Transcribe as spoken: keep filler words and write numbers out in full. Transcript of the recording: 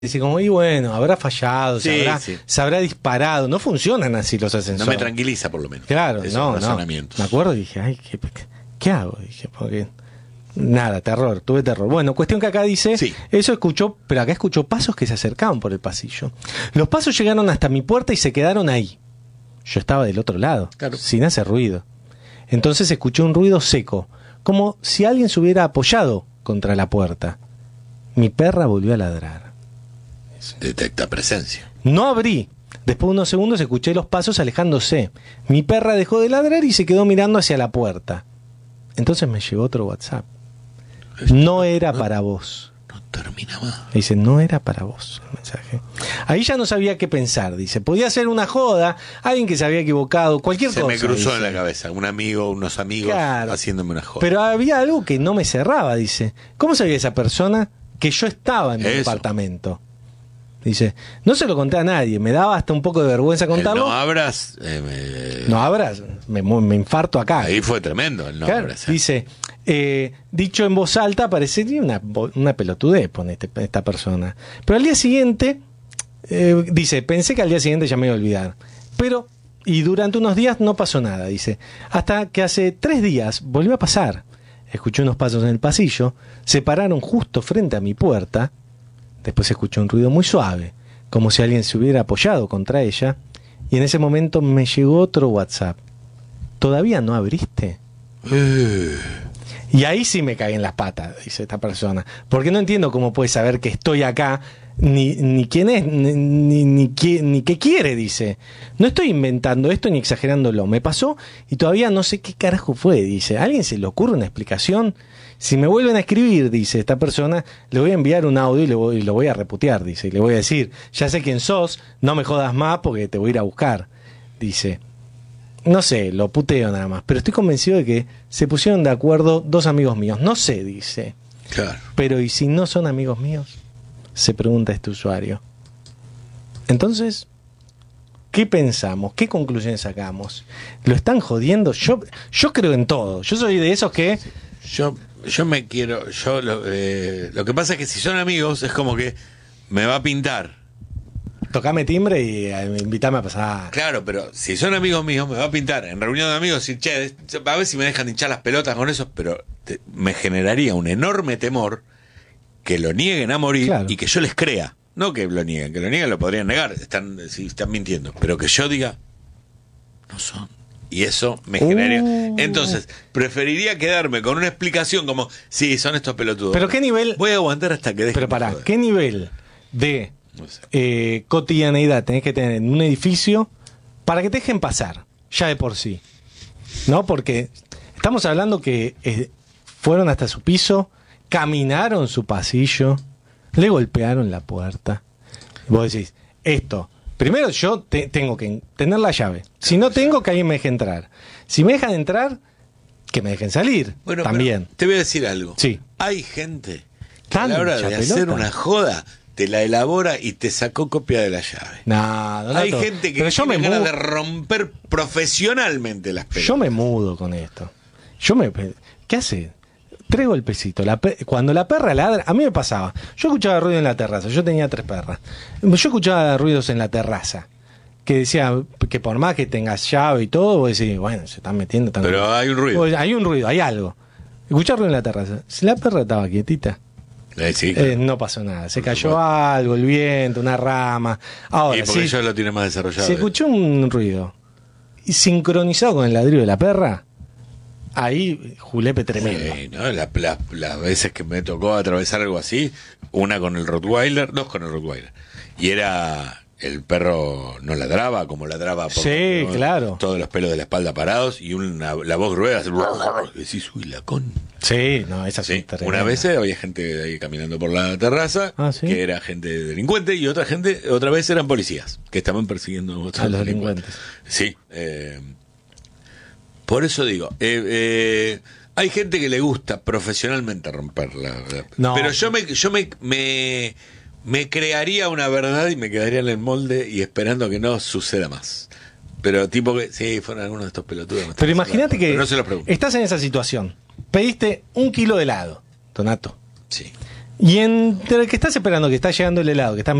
Dice como, y bueno, habrá fallado, Sí, se, habrá, sí. se habrá disparado. No funcionan así los No ascensores. me tranquiliza, por lo menos. Claro, esos no, no. razonamientos. Me acuerdo y dije, ay, ¿qué, qué hago? Dije, porque nada, terror, tuve terror. Bueno, cuestión que acá dice, Sí. eso escuchó, pero acá escuchó pasos que se acercaban por el pasillo. Los pasos llegaron hasta mi puerta y se quedaron ahí. Yo estaba del otro lado, Claro. sin hacer ruido. Entonces escuché un ruido seco, como si alguien se hubiera apoyado contra la puerta. Mi perra volvió a ladrar. Detecta presencia. No abrí. Después de unos segundos escuché los pasos alejándose. Mi perra dejó de ladrar y se quedó mirando hacia la puerta. Entonces me llegó otro WhatsApp. No era para vos. No termina más. Dice, no era para vos el mensaje. Ahí ya no sabía qué pensar. Dice, podía ser una joda, alguien que se había equivocado, cualquier Se cosa. me cruzó dice. en la cabeza un amigo, unos amigos Claro. haciéndome una joda. Pero había algo que no me cerraba, dice. ¿Cómo sabía esa persona que yo estaba en mi Eso. departamento? Dice, no se lo conté a nadie, me daba hasta un poco de vergüenza El contarlo. no abras. eh, me- No abras, me, mu- me infarto acá. Ahí fue tremendo el no Claro, abras. eh. dice, eh, dicho en voz alta, parecería una, bo- una pelotudez, pone este- esta persona. Pero al día siguiente, eh, dice, pensé que al día siguiente ya me iba a olvidar. Pero, y durante unos días no pasó nada, dice. Hasta que hace tres días volvió a pasar. Escuché unos pasos en el pasillo, se pararon justo frente a mi puerta. Después escuché un ruido muy suave, como si alguien se hubiera apoyado contra ella. Y en ese momento me llegó otro WhatsApp. ¿Todavía no abriste? Eh, Y ahí sí me cagué en las patas, dice esta persona. Porque no entiendo cómo puede saber que estoy acá, ni, ni quién es, ni, ni, ni, qué, ni qué quiere, dice. No estoy inventando esto ni exagerándolo. Me pasó y todavía no sé qué carajo fue, dice. ¿A alguien se le ocurre una explicación? Si me vuelven a escribir, dice esta persona, le voy a enviar un audio y, le voy, y lo voy a reputear, dice. Y le voy a decir, ya sé quién sos, no me jodas más porque te voy a ir a buscar, dice. No sé, lo puteo nada más, pero estoy convencido de que se pusieron de acuerdo dos amigos míos. No sé, dice. claro. Pero ¿y si no son amigos míos? Se pregunta este usuario. Entonces, ¿qué pensamos? ¿Qué conclusiones sacamos? ¿Lo están jodiendo? Yo, yo creo en todo. Yo soy de esos que... Yo, yo me quiero. Yo lo, eh, lo que pasa es que si son amigos, es como que me va a pintar. Tocame timbre y eh, invítame a pasar. Claro, pero si son amigos míos, me va a pintar en reunión de amigos, decir, che, a ver si me dejan hinchar las pelotas con eso, pero te- me generaría un enorme temor que lo nieguen a morir Claro. y que yo les crea. No que lo nieguen, que lo nieguen lo podrían negar, están, si están mintiendo, pero que yo diga, no son. Y eso me Uh. generaría. Entonces, preferiría quedarme con una explicación como, sí, son estos pelotudos. Pero qué nivel... Voy a aguantar hasta que dejen. Pero de pará, joder. ¿qué nivel de No sé. eh, cotidianeidad tenés que tener en un edificio para que te dejen pasar, ya de por sí? ¿No? Porque estamos hablando que eh, fueron hasta su piso, caminaron su pasillo, le golpearon la puerta. Vos decís, esto, primero yo te- tengo que tener la llave. Si no tengo, que alguien me deje entrar. Si me dejan entrar, que me dejen salir. Bueno, también. pero te voy a decir algo. Sí. Hay gente que a Tan la hora de chapelota. hacer una joda te la elabora y te sacó copia de la llave. No, no, Hay no, gente que pero yo tiene me ganas mudo- de romper profesionalmente las pelotas. Yo me mudo con esto. Yo me... ¿Qué hace? Tres golpecitos. La pe- Cuando la perra ladra... A mí me pasaba. Yo escuchaba ruido en la terraza. Yo tenía tres perras. Yo escuchaba ruidos en la terraza. Que decía que por más que tengas llave y todo, vos decís, bueno, se están metiendo... están- Pero hay un ruido. Vos- Hay un ruido, hay algo. Escuchar ruido en la terraza. Si la perra estaba quietita, Eh, sí, eh, no pasó nada. Se Por cayó supuesto. algo, el viento, una rama. Ahora, y porque sí, ellos lo tienen más desarrollado. se escuchó un ruido y sincronizado con el ladrillo de la perra, ahí julepe tremendo. Sí, ¿no? La- la- las veces que me tocó atravesar algo así, una con el Rottweiler, dos con el Rottweiler. Y era... El perro no ladraba como ladraba por Sí, ¿no? claro. Todos los pelos de la espalda parados y una, la voz gruesa. Así, y decís, uy, la con... Sí, no, esa Sí, es tremenda. una vez eh, había gente ahí caminando por la terraza Ah, ¿sí? que era gente delincuente y otra gente, otra vez eran policías que estaban persiguiendo a otros A los delincuentes. Sí, eh, por eso digo, eh, eh, hay gente que le gusta profesionalmente romper la, la- No. pero yo me, yo me, me, me crearía una verdad y me quedaría en el molde y esperando que no suceda más. Pero tipo que, sí, fueron algunos de estos pelotudos. me están Pero imagínate haciendo- que pero no se los pregunto. estás en esa situación. Pediste un kilo de helado, Donato. Sí. Y entre el que estás esperando, que está llegando el helado, que estás